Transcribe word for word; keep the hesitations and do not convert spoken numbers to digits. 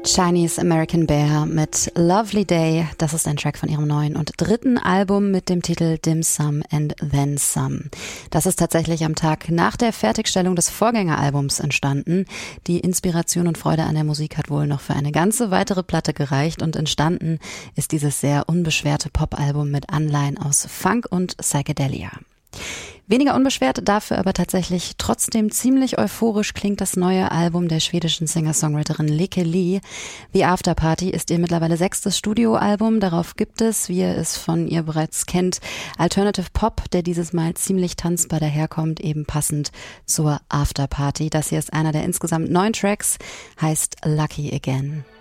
Chinese American Bear mit Lovely Day, das ist ein Track von ihrem neuen und dritten Album mit dem Titel Dim Sum and Then Some. Das ist tatsächlich am Tag nach der Fertigstellung des Vorgängeralbums entstanden. Die Inspiration und Freude an der Musik hat wohl noch für eine ganze weitere Platte gereicht und entstanden ist dieses sehr unbeschwerte Popalbum mit Anleihen aus Funk und Psychedelia. Weniger unbeschwert, dafür aber tatsächlich trotzdem ziemlich euphorisch klingt das neue Album der schwedischen Singer-Songwriterin Lykke Li. The After Party ist ihr mittlerweile sechstes Studioalbum. Darauf gibt es, wie ihr es von ihr bereits kennt, Alternative Pop, der dieses Mal ziemlich tanzbar daherkommt, eben passend zur After Party. Das hier ist einer der insgesamt neun Tracks, heißt Lucky Again.